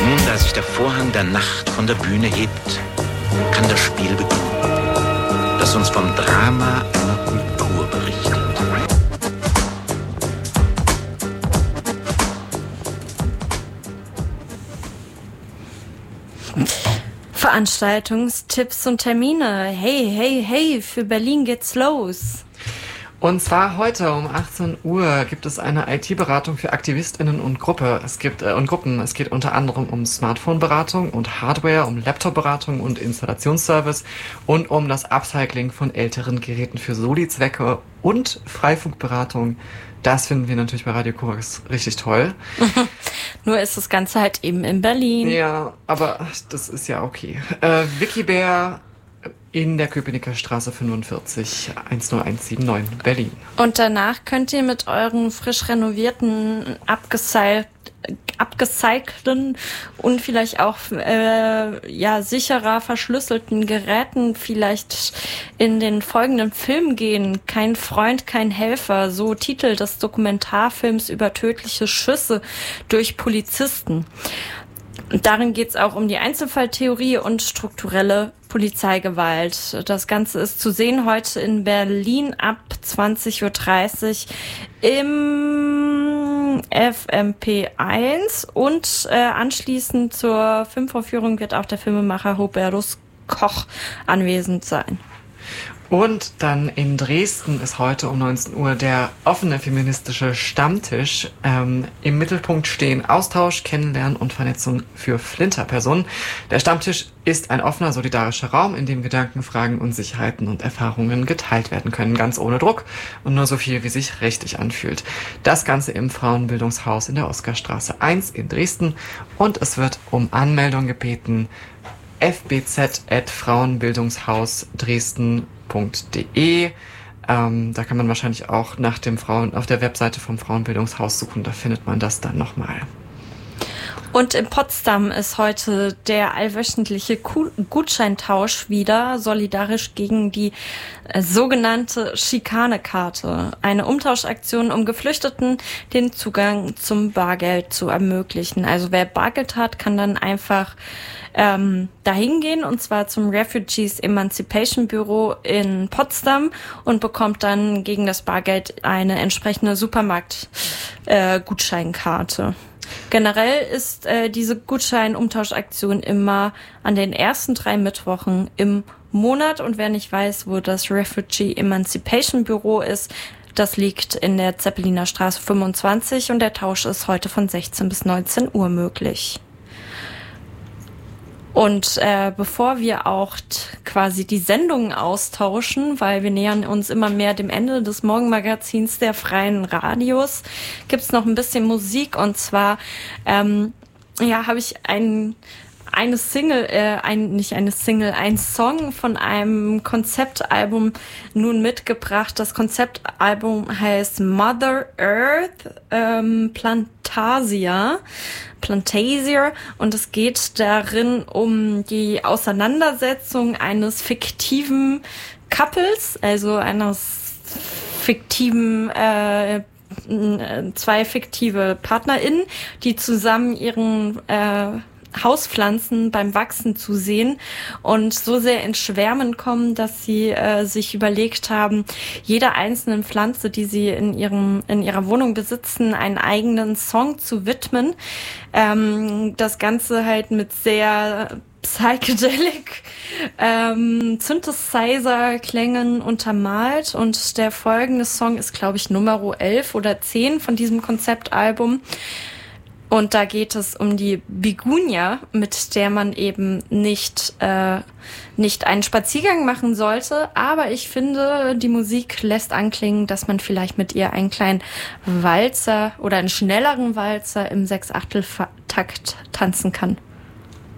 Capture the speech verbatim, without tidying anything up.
Nun, da sich der Vorhang der Nacht von der Bühne hebt, kann das Spiel beginnen, das uns vom Drama einer Kultur berichtet. Veranstaltungstipps und Termine. Hey, hey, hey, für Berlin geht's los. Und zwar heute um achtzehn Uhr gibt es eine I T-Beratung für AktivistInnen und Gruppe. Es gibt äh, und Gruppen. Es geht unter anderem um Smartphone-Beratung und Hardware, um Laptop-Beratung und Installationsservice und um das Upcycling von älteren Geräten für Soli-Zwecke und Freifunkberatung. Das finden wir natürlich bei Radio Korax richtig toll. Nur ist das Ganze halt eben in Berlin. Ja, aber das ist ja okay. Äh, Wikibär in der Köpenicker Straße fünfundvierzig, eins null eins sieben neun, Berlin. Und danach könnt ihr mit euren frisch renovierten, abgecycelt, abgecycelten und vielleicht auch äh, ja sicherer verschlüsselten Geräten vielleicht in den folgenden Film gehen. Kein Freund, kein Helfer, so Titel des Dokumentarfilms über tödliche Schüsse durch Polizisten. Darin geht es auch um die Einzelfalltheorie und strukturelle Polizeigewalt. Das Ganze ist zu sehen heute in Berlin ab zwanzig Uhr dreißig im F M P eins und äh, anschließend zur Filmvorführung wird auch der Filmemacher Hubertus Koch anwesend sein. Und dann in Dresden ist heute um neunzehn Uhr der offene feministische Stammtisch. Ähm, Im Mittelpunkt stehen Austausch, Kennenlernen und Vernetzung für Flinterpersonen. Der Stammtisch ist ein offener, solidarischer Raum, in dem Gedanken, Fragen und Sicherheiten und Erfahrungen geteilt werden können, ganz ohne Druck und nur so viel, wie sich richtig anfühlt. Das Ganze im Frauenbildungshaus in der Oskarstraße eins in Dresden und es wird um Anmeldung gebeten. f b z at frauenbildungshaus dresden punkt d e. Ähm, da kann man wahrscheinlich auch nach dem Frauen auf der Webseite vom Frauenbildungshaus suchen, da findet man das dann nochmal. Und in Potsdam ist heute der allwöchentliche Gutscheintausch wieder, solidarisch gegen die äh, sogenannte Schikanekarte. Eine Umtauschaktion, um Geflüchteten den Zugang zum Bargeld zu ermöglichen. Also wer Bargeld hat, kann dann einfach ähm, dahin gehen, und zwar zum Refugees Emancipation Bureau in Potsdam und bekommt dann gegen das Bargeld eine entsprechende Supermarkt-Gutscheinkarte. Äh, Generell ist äh, diese Gutschein-Umtauschaktion immer an den ersten drei Mittwochen im Monat. Und wer nicht weiß, wo das Refugee Emancipation Bureau ist, das liegt in der Zeppeliner Straße fünfundzwanzig und der Tausch ist heute von sechzehn bis neunzehn Uhr möglich. Und äh, bevor wir auch t- quasi die Sendungen austauschen, weil wir nähern uns immer mehr dem Ende des Morgenmagazins der Freien Radios, gibt's noch ein bisschen Musik. Und zwar ähm, ja, habe ich ein eine Single, äh, ein, nicht eine Single, ein Song von einem Konzeptalbum nun mitgebracht. Das Konzeptalbum heißt Mother Earth ähm, Plantasia. Plantasia, und es geht darin um die Auseinandersetzung eines fiktiven Couples, also eines fiktiven äh, zwei fiktive PartnerInnen, die zusammen ihren äh, Hauspflanzen beim Wachsen zu sehen und so sehr ins Schwärmen kommen, dass sie äh, sich überlegt haben, jeder einzelnen Pflanze, die sie in ihrem in ihrer Wohnung besitzen, einen eigenen Song zu widmen. Ähm, das Ganze halt mit sehr psychedelic ähm, Synthesizer-Klängen untermalt, und der folgende Song ist, glaube ich, Nummer elf oder zehn von diesem Konzeptalbum. Und da geht es um die Bigunia, mit der man eben nicht äh, nicht einen Spaziergang machen sollte. Aber ich finde, die Musik lässt anklingen, dass man vielleicht mit ihr einen kleinen Walzer oder einen schnelleren Walzer im Sechsachtel-Takt tanzen kann.